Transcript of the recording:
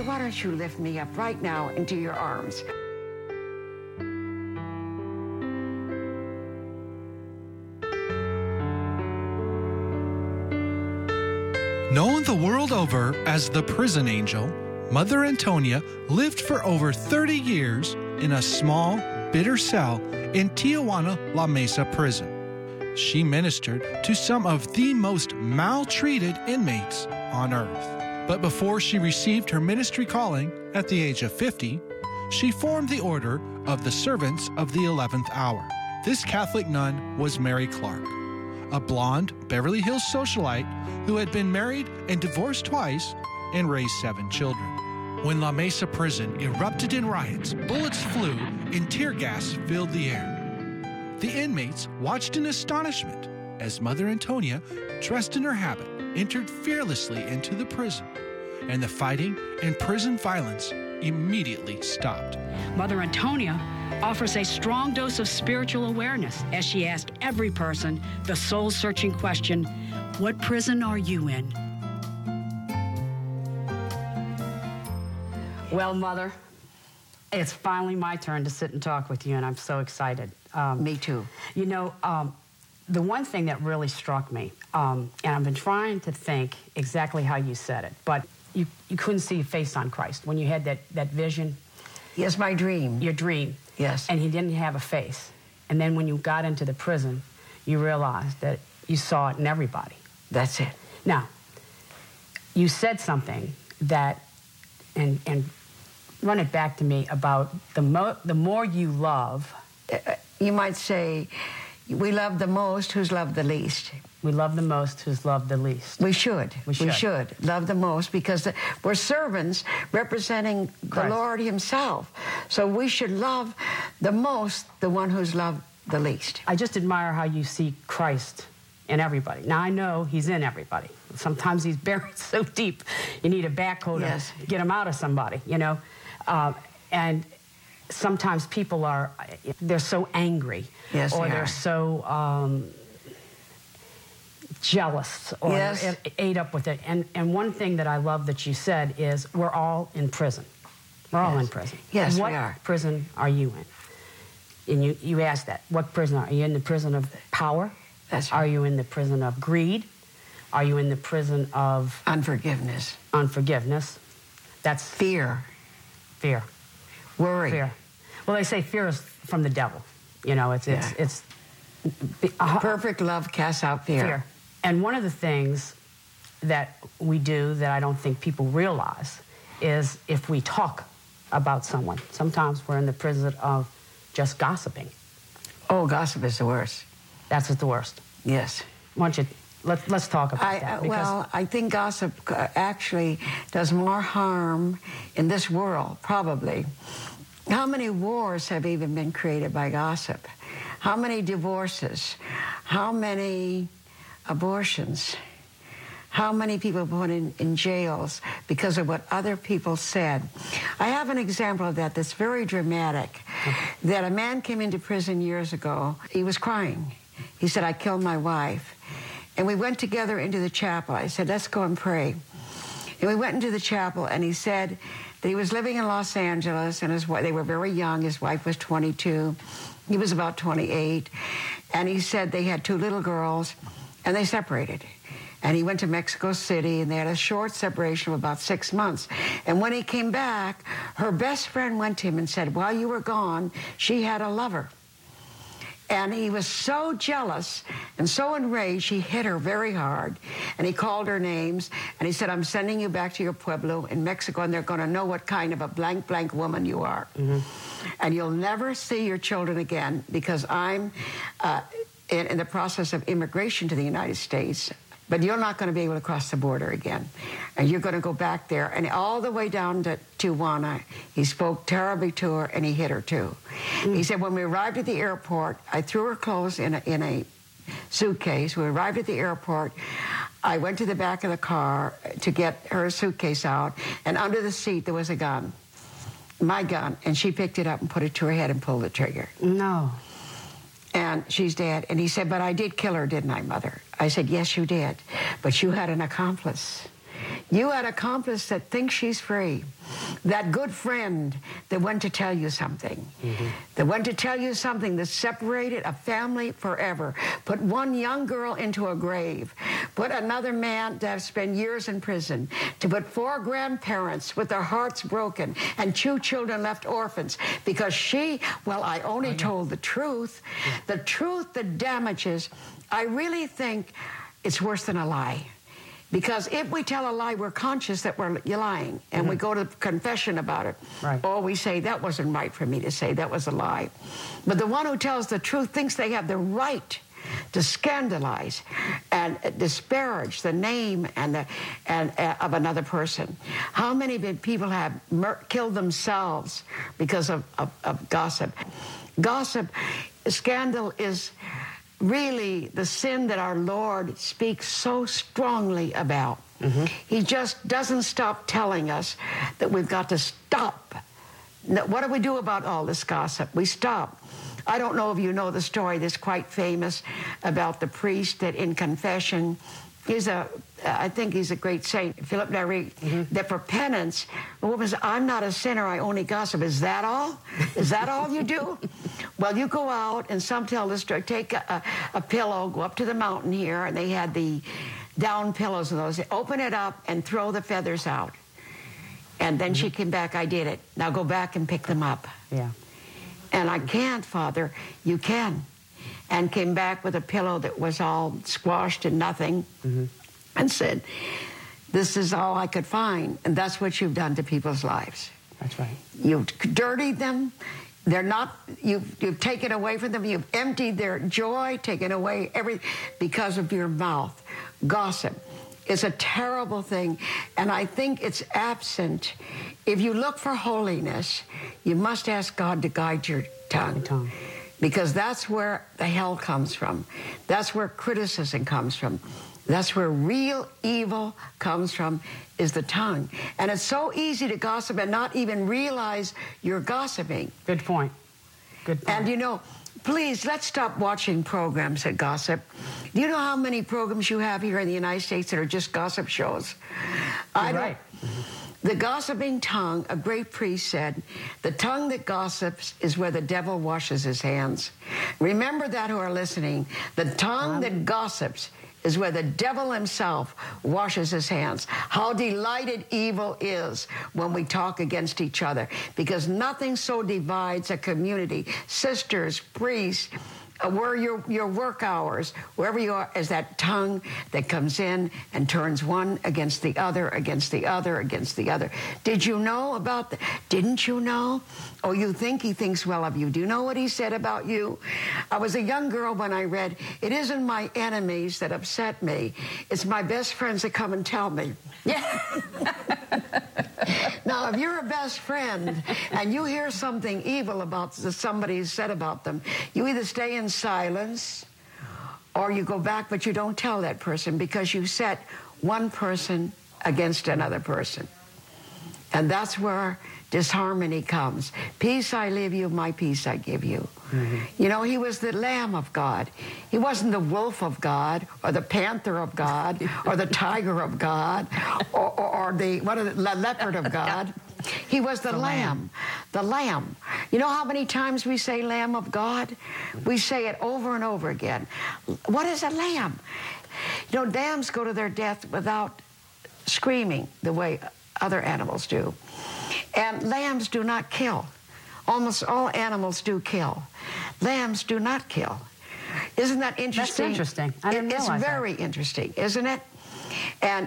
Lord, why don't you lift me up right now into your arms? Known the world over as the prison angel, Mother Antonia lived for over 30 years in a small, bitter cell in Tijuana La Mesa prison. She ministered to some of the most maltreated inmates on earth. But before she received her ministry calling at the age of 50, she formed the Order of the Servants of the 11th Hour. This Catholic nun was Mary Clark, a blonde Beverly Hills socialite who had been married and divorced twice and raised 7 children. When La Mesa prison erupted in riots, bullets flew and tear gas filled the air. The inmates watched in astonishment as Mother Antonia, dressed in her habit, entered fearlessly into the prison, and the fighting and prison violence immediately stopped. Mother Antonia offers a strong dose of spiritual awareness as she asked every person the soul-searching question, what prison are you in? Well, Mother, it's finally my turn to sit and talk with you, and I'm so excited. Me too. You know, the one thing that really struck me, and I've been trying to think exactly how you said it, but you couldn't see your face on Christ when you had that vision. Yes, my dream. Your dream. Yes. And he didn't have a face. And then when you got into the prison, you realized that you saw it in everybody. That's it. Now, you said something that, and run it back to me, about the more you love. You might say, we love the most who's loved the least. We love the most who's loved the least. We should. We should love the most because we're servants representing Christ. the Lord himself. So we should love the most the one who's loved the least. I just admire how you see Christ in everybody. Now, I know he's in everybody. Sometimes he's buried so deep, you need a backhoe to get him out of somebody, you know? And sometimes people they're so angry. Yes, or they're so jealous or ate up with it. And one thing that I love that you said is we're all in prison. We're all in prison. Yes, what we are. prison are you in? And you asked that. What prison are you in? The prison of power? That's right. Are you in the prison of greed? Are you in the prison of unforgiveness? Unforgiveness. That's fear. Fear. Worry. Fear. Well, they say fear is from the devil. You know, it's perfect love casts out fear. And one of the things that we do that I don't think people realize is if we talk about someone, sometimes we're in the prison of just gossiping. Oh, gossip is the worst. That's the worst. Yes. Why don't you, let's talk about that. Well, I think gossip actually does more harm in this world, probably. How many wars have even been created by gossip? How many divorces? How many abortions? How many people put in jails because of what other people said? I have an example of that that's very dramatic. That a man came into prison years ago. He was crying. He said, I killed my wife. And we went together into the chapel. I said, let's go and pray. And we went into the chapel, and he said that he was living in Los Angeles, and they were very young. His wife was 22. He was about 28. And he said they had 2 little girls, and they separated. And he went to Mexico City, and they had a short separation of about 6 months. And when he came back, her best friend went to him and said, while you were gone, she had a lover. And he was so jealous and so enraged, he hit her very hard. And he called her names, and he said, I'm sending you back to your pueblo in Mexico, and they're going to know what kind of a blank, blank woman you are. Mm-hmm. And you'll never see your children again because I'm in the process of immigration to the United States. But you're not going to be able to cross the border again. And you're going to go back there. And all the way down to Tijuana, he spoke terribly to her, and he hit her, too. Mm. He said, when we arrived at the airport, I threw her clothes in a suitcase. We arrived at the airport. I went to the back of the car to get her suitcase out, and under the seat there was a gun, my gun. And she picked it up and put it to her head and pulled the trigger. No. And she's dead. And he said, but I did kill her, didn't I, Mother? I said, yes, you did. But you had an accomplice. You had accomplice that thinks she's free. That good friend that went to tell you something. That went to tell you something that separated a family forever. Put one young girl into a grave. Put another man to have spent years in prison. To put 4 grandparents with their hearts broken and 2 children left orphans. Because she, well, I only told the truth. The truth that damages, I really think it's worse than a lie. Because if we tell a lie, we're conscious that we're lying, and we go to confession about it. Right. Or we say, that wasn't right for me to say, that was a lie. But the one who tells the truth thinks they have the right to scandalize and disparage the name of another person. How many people have killed themselves because of gossip? Gossip, scandal is really the sin that our Lord speaks so strongly about. He just doesn't stop telling us that we've got to stop. What do we do about all this gossip? We stop. I don't know if you know the story that's quite famous about the priest that in confession, I think he's a great saint, Philip Neri, that for penance, the woman says, I'm not a sinner, I only gossip. Is that all? Is that all you do? Well, you go out, and some tell the story, take a pillow, go up to the mountain here, and they had the down pillows and those. They open it up and throw the feathers out. And then she came back, I did it. Now go back and pick them up. Yeah. And I can't, Father. You can. And came back with a pillow that was all squashed and nothing, and said, this is all I could find. And that's what you've done to people's lives. That's right. You've dirtied them. They're not, you've taken away from them. You've emptied their joy, taken away everything because of your mouth. Gossip is a terrible thing, and I think it's absent. If you look for holiness, you must ask God to guide your tongue. Because that's where the hell comes from. That's where criticism comes from. That's where real evil comes from, is the tongue. And it's so easy to gossip and not even realize you're gossiping. Good point. Good point. And you know, please, let's stop watching programs that gossip. Do you know how many programs you have here in the United States that are just gossip shows? Right. The gossiping tongue, a great priest said, the tongue that gossips is where the devil washes his hands. Remember that, who are listening. The tongue that gossips is where the devil himself washes his hands. How delighted evil is when we talk against each other, because nothing so divides a community, sisters, priests, where your work hours, wherever you are, is that tongue that comes in and turns one against the other, against the other, against the other. Did you know about that? Didn't you know? Oh, you think he thinks well of you. Do you know what he said about you? I was a young girl when I read, it isn't my enemies that upset me. It's my best friends that come and tell me. Yeah. Now, if you're a best friend and you hear something evil about somebody said about them, you either stay in silence or you go back, but you don't tell that person, because you set one person against another person. And that's where disharmony comes. Peace I leave you, my peace I give you. You know, he was the Lamb of God. He wasn't the wolf of God, or the panther of God, or the tiger of God, or the leopard of God. He was the Lamb. The Lamb. You know how many times we say Lamb of God? We say it over and over again. What is a lamb? You know, lambs go to their death without screaming the way other animals do. And lambs do not kill. Almost all animals do kill. Lambs do not kill. Isn't that interesting? That's interesting. I didn't realize It's very interesting, isn't it? And